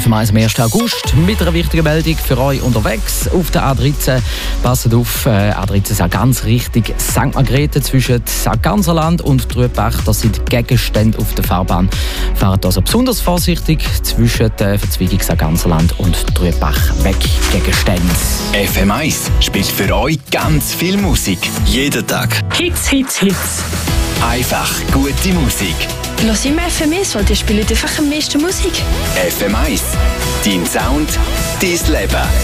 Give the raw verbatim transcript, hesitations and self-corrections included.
F M eins am ersten August mit einer wichtigen Meldung für euch unterwegs. Auf der A dreizehn, passt auf, äh, A dreizehn ist auch ganz richtig Sankt Margrethe zwischen Sankt Ganserland und Trübach. Das sind Gegenstände auf der Fahrbahn. Fahrt also besonders vorsichtig zwischen der Verzweigung Sankt Ganserland und Trübach weg. Gegenstände. F M eins spielt für euch ganz viel Musik. Jeden Tag. Hits, Hits, Hits. Einfach gute Musik. Lass immer F M eins, weil die spielen einfach am meisten Musik. F M eins. Dein Sound, dein Leben.